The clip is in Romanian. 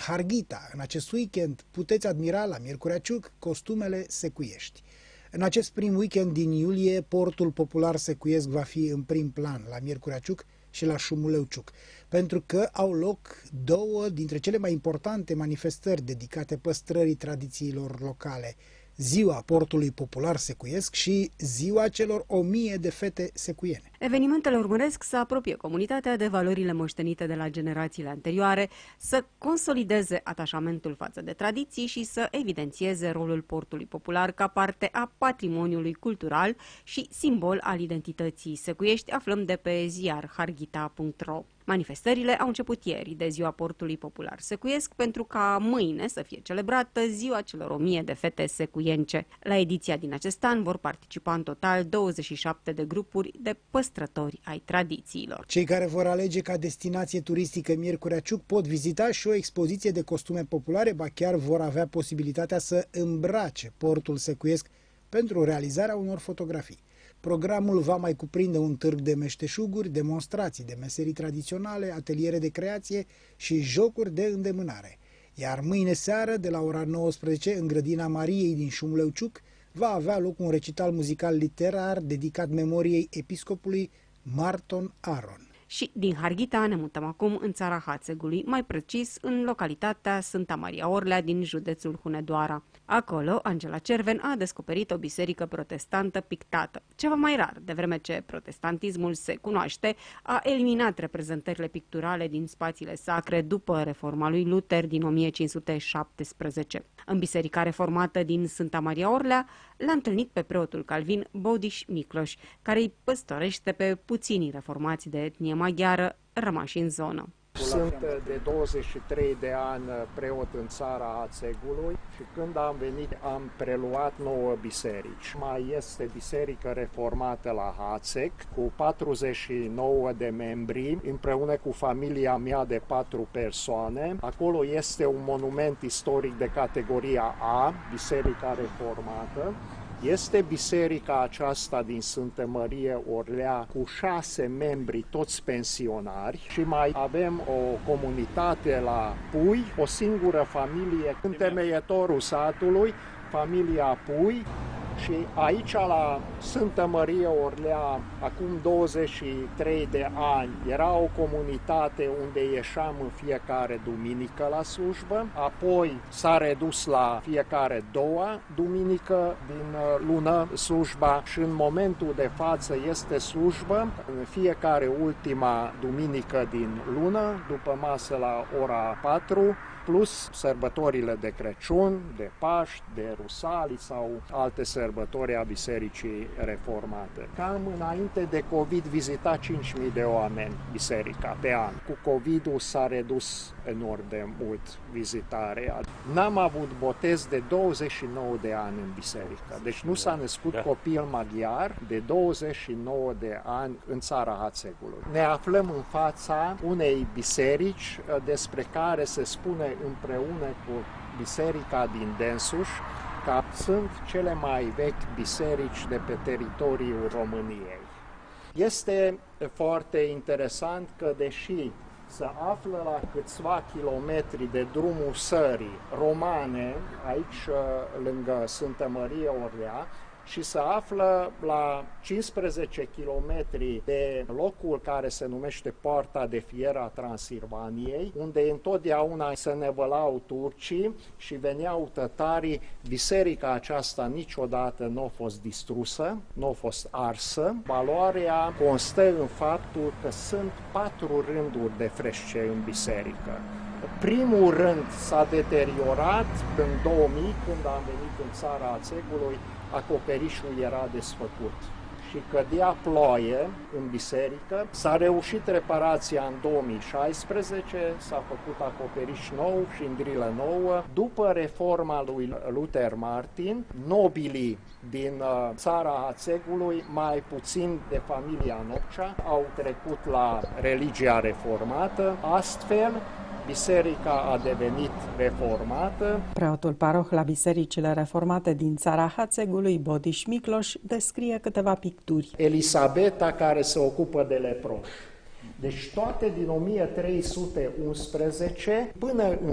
Harghita. În acest weekend puteți admira la Miercurea Ciuc costumele secuiești. În acest prim weekend din iulie, portul popular secuiesc va fi în prim plan la Miercurea Ciuc și la Șumuleu Ciuc, pentru că au loc două dintre cele mai importante manifestări dedicate păstrării tradițiilor locale: Ziua Portului Popular Secuiesc și Ziua celor 1000 de fete secuiene. Evenimentele urmăresc să apropie comunitatea de valorile moștenite de la generațiile anterioare, să consolideze atașamentul față de tradiții și să evidențieze rolul portului popular ca parte a patrimoniului cultural și simbol al identității secuiești, aflăm de pe ziar harghita.ro. Manifestările au început ieri de Ziua Portului Popular Secuiesc, pentru ca mâine să fie celebrată Ziua celor 1000 de fete secuience. La ediția din acest an vor participa în total 27 de grupuri de păstrători ai tradițiilor. Cei care vor alege ca destinație turistică Miercurea Ciuc pot vizita și o expoziție de costume populare, ba chiar vor avea posibilitatea să îmbrace portul secuiesc pentru realizarea unor fotografii. Programul va mai cuprinde un târg de meșteșuguri, demonstrații de meserii tradiționale, ateliere de creație și jocuri de îndemânare. Iar mâine seară, de la ora 19, în grădina Mariei din Șumuleu Ciuc, va avea loc un recital muzical literar dedicat memoriei episcopului Marton Aron. Și din Harghita ne mutăm acum în țara Hațegului, mai precis în localitatea Sfânta Maria Orlea din județul Hunedoara. Acolo, Angela Cerven a descoperit o biserică protestantă pictată. Ceva mai rar, de vreme ce protestantismul se cunoaște, a eliminat reprezentările picturale din spațiile sacre după reforma lui Luther din 1517. În biserica reformată din Sfânta Maria Orlea l-a întâlnit pe preotul calvin Bodiș Micloș, care îi păstorește pe puținii reformați de etnie maghiară rămași în zonă. Sunt de 23 de ani preot în țara Hațegului și când am venit am preluat 9 biserici. Mai este biserică reformată la Hațeg cu 49 de membri, împreună cu familia mea de 4 persoane. Acolo este un monument istoric de categoria A, biserica reformată. Este biserica aceasta din Sfântă Maria Orlea cu 6 membri, toți pensionari, și mai avem o comunitate la Pui, o singură familie, întemeietorul satului, familia Pui. Și aici la Sfântă Maria Orlea, acum 23 de ani, era o comunitate unde ieșeam în fiecare duminică la slujbă, apoi s-a redus la fiecare doua duminică din lună slujba și în momentul de față este slujbă în fiecare ultima duminică din lună, după masă la ora 4, plus sărbătorile de Crăciun, de Paști, de Rusalii sau alte sărbători a Bisericii Reformate. Cam înainte de COVID vizita 5.000 de oameni biserica pe an. Cu COVID-ul s-a redus enorm de mult vizitarea. N-am avut botez de 29 de ani în biserică. Deci nu s-a născut copil maghiar de 29 de ani în țara Hațegului. Ne aflăm în fața unei biserici despre care se spune împreună cu biserica din Densuș că sunt cele mai vechi biserici de pe teritoriul României. Este foarte interesant că, deși se află la câțiva kilometri de drumul sării romane, aici lângă Sfântă Maria Orlea, și se află la 15 km de locul care se numește Poarta de Fier a Transilvaniei, unde întotdeauna se nevălau turcii și veneau tătarii. Biserica aceasta niciodată nu a fost distrusă, nu a fost arsă. Valoarea constă în faptul că sunt 4 rânduri de fresce în biserică. Primul rând s-a deteriorat în 2000, când am venit în țara Hațegului, acoperișul era desfăcut și cădea ploaie în biserică. S-a reușit reparația în 2016, s-a făcut acoperiș nou și îndrilă nouă. După reforma lui Luther Martin, nobilii din țara Hațegului, mai puțin de familia Nocea, au trecut la religia reformată. Astfel, biserica a devenit reformată. Preotul paroh la bisericile reformate din țara Hațegului, Bodiș Micloș, descrie câteva picturi. Elisabeta, care se ocupă de leproși. Deci toate din 1311 până în